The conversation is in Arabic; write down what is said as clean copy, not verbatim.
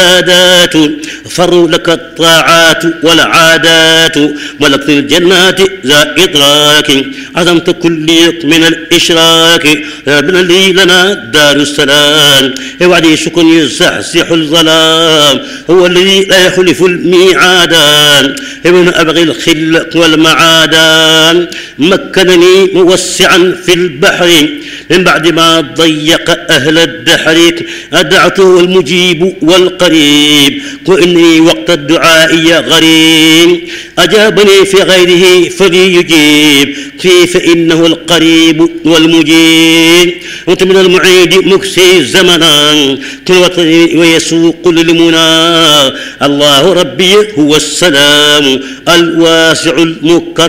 العبادات فر لك الطاعات والعادات ملكت الجنات ذا إدراك عظمت كل من الإشراك ربنا لي لنا دار السلام وعدي سكن يزحزح الظلام هو الذي لا يخلف الميعاد ابن أبغي الخل والمعاد مكنني موسعا في البحر من بعد ما ضيق أهل الدحر أدعته المجيب والقريب وإني وقت الدعاء غريب أجابني في غيره فليجيب فإنه القريب والمجيب أنت من المعيد مكسي زمنا كل وطني ويسوق للمنى الله ربي هو السلام الواسع المكرم